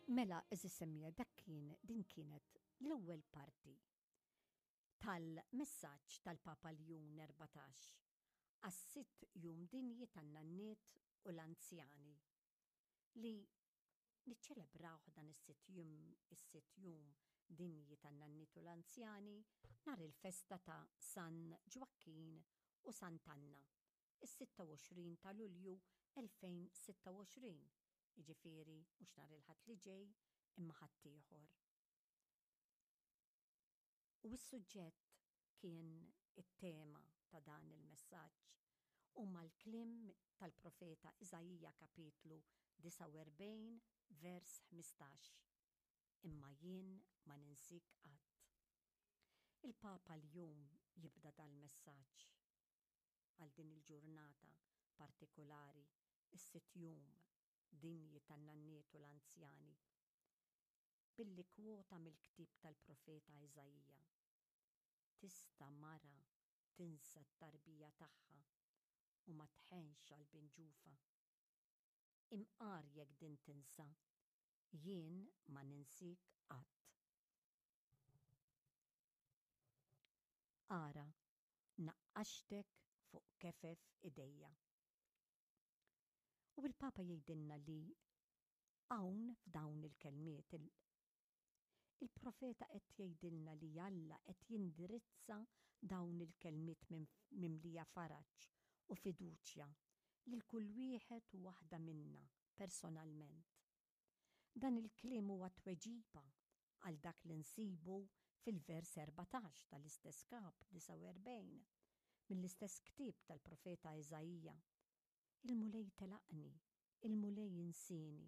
Mela, eżis-semmija, din kienet l-ewwel parti tal-messaġġ tal-Papa Ljun 14 għas-6 jum dinji tan-nanniet u l-anzjani li niċċelebraw dan is-6 jum dinji tan-nanniet u l-anzjani nhar il-festa ta' San Ġwakkin u Sant'Anna, is-26 ta' Lulju 2026. Jiġifieri mhux nhar il-ħadd li ġej imma ħadd ieħor. U s-suġġett kien it-tema ta' dan il-messaġġ huma l-kliem tal-profeta Iżajija kapitlu 49 vers 15. Imma jien ma ninsik qatt. Il-Papa l-jum jibda dal-messaġġ għal din il-ġurnata partikolari, is-6 jum dinji tan-nanniet u l-anzjani, billi kwota mill-ktieb tal-profeta Iżajija. Tista' mara tinsa t-tarbija tagħha u ma tħenx għal binġufa. Imqar jekk din tinsa, jien ma ninsik qatt. Ara, naqqaxtek fuq kefef idejja. U il-Papa jgħidilna li hawn f'dawn il-kelmiet il-profeta qed jgħidilna li Alla qed jindirizza dawn il-kelmiet mimlija faraġġ u fiduċja lil kull wieħed u waħda minna personalment. Dan il-kliem huwa tweġiba għal dak li nsibu fil-vers 14 tal-istess kap 49 mill-istess ktieb tal-profeta Iżajija. Il-mulej telaqni, il-mulej insini.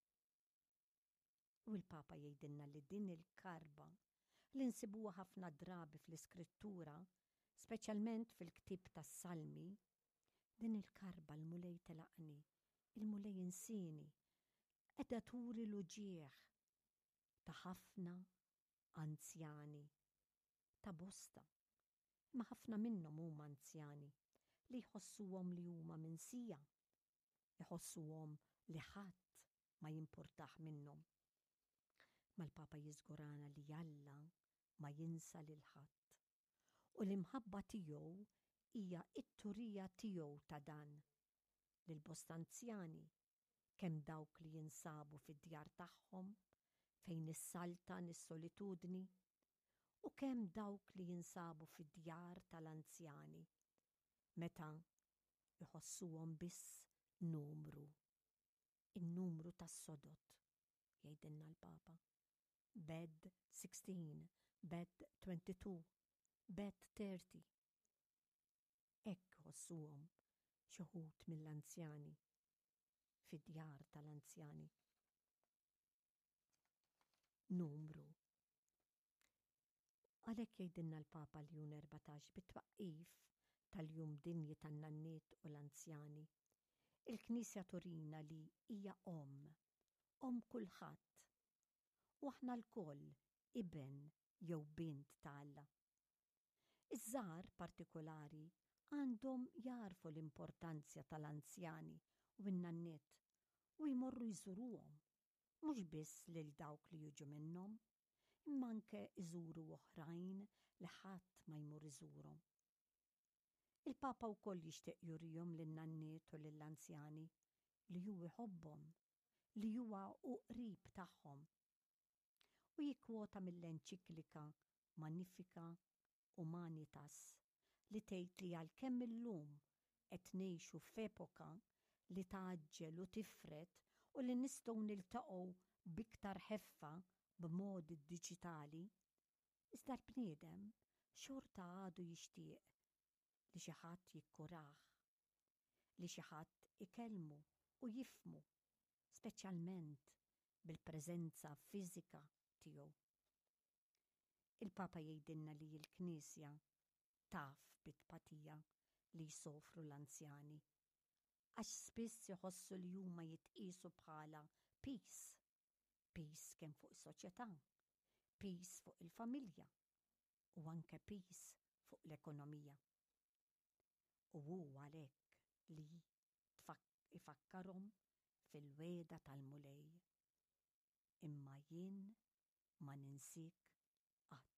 U l-Papa jgħidilna li din il-karba li nsibuha ħafna drabi fl-iskrittura, speċjalment fil-ktieb tas-Salmi, din il-karba l-mulej telaqni, il-mulej insini, qiegħda turi l-uġieħ ta' ħafna anzjani, ta' bosta. Ma ħafna minnhom huma anzjani li jħossuhom li huma minsija, jħossuhom li ħadd ma jimpurtax minnhom. Ma l-Papa jiżgurana li Alla ma jinsa lil ħadd. U l-imħabba tiegħu hija t-turija tiegħu ta' dan lil bosta anzjani, kemm dawk li jinsabu fid-djar tagħhom fejn issaltan is-solitudni u kemm dawk li jinsabu fid-djar tal-anzjani meta jħossuhom biss numru. In-numru tas-sodot, jgħidilna l-Papa. Bed 16, bed 22, bed 30. Hekk jħossuhom xi wħud mill-anzjani fid-djar tal-anzjani. Numru. Għalhekk jgħidilna l-Papa Ljun 14 bit-twaqqif tal-jum dinji tan-nanniet u l-anzjani. Il-Knisja turina li hija kulħadd. U aħna l-koll iben jew bint ta' Alla. Iż-żgħar partikolari għandhom jarfu l-importanzja tal-anzjani u n-nanniet u jmorru jżuruhom, mhux biss lil dawk li jiġu minnhom, imma anke iżuru oħrajn li ħadd ma jmur iżurhom. Il-Papa wkoll jixtieq jurihom lin-nanniet u lill-anzjani li huwa jħobbhom, li huwa qrib tagħhom. U jikkwota mill-enċiklika Magnificat Humanitas li tgħid li għalkemm illum qed ngħixu f'epoka li taġġel u tifret u li nistgħu niltaqgħu b'iktar ħeffa b'modi diġitali, iżda l-bniedem xorta għadu jixtieq li xi ħadd jikkurah, li xi ħadd ikellmu u jifmu, speċjalment bil-preżenza fiżika tiegħu. Il-Papa jgħidilna li l-Knisja taf bit-tpatija li jsofru l-anzjani, għax spiss iħossu li huma jitqisu bħala peace kemm fuq is-soċjetà, peace fuq il-familja u anke peace fuq l-ekonomija. U huwa għalhekk li ifakkarhom fil-weda tal-mulej. Imma jien ma ninsik qatt.